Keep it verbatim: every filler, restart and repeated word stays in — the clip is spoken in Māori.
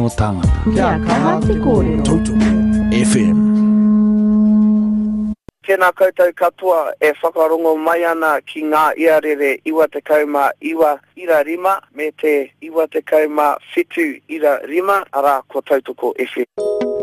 no tangata. Kia kaha te kōrero. Tautoko F M. Tēnā koutou katoa e whakarongo mai ana ki ngā iarere iwa te kauma iwa ira rima me te iwa te kauma whitu ira rima ara ko Tautoko F M.